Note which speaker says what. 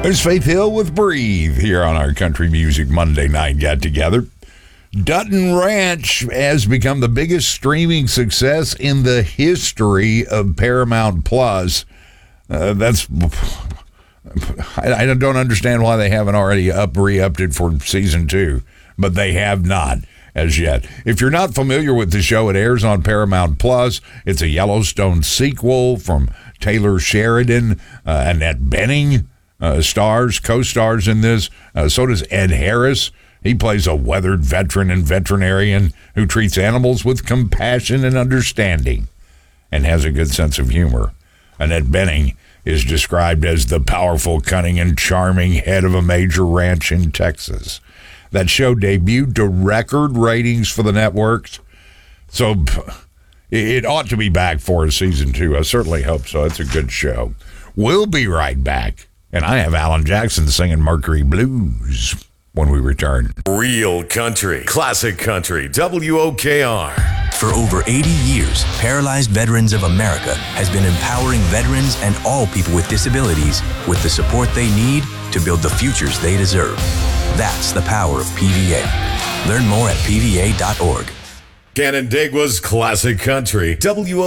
Speaker 1: There's Faith Hill with Breathe here on our Country Music Monday Night Get Together. Dutton Ranch has become the biggest streaming success in the history of Paramount Plus. I don't understand why they haven't already re-upped it for season 2, but they have not as yet. If you're not familiar with the show, it airs on Paramount Plus. It's a Yellowstone sequel from Taylor Sheridan. Annette Bening co-stars in this. So does Ed Harris. He plays a weathered veteran and veterinarian who treats animals with compassion and understanding and has a good sense of humor. Annette Bening is described as the powerful, cunning, and charming head of a major ranch in Texas. That show debuted to record ratings for the networks, so it ought to be back for a season 2. I certainly hope so. It's a good show. We'll be right back, and I have Alan Jackson singing Mercury Blues when we return.
Speaker 2: Real country, classic country, WOKR.
Speaker 3: For over 80 years, Paralyzed Veterans of America has been empowering veterans and all people with disabilities with the support they need to build the futures they deserve. That's the power of PVA. Learn more at PVA.org.
Speaker 2: Canandaigua's classic country, WOKR.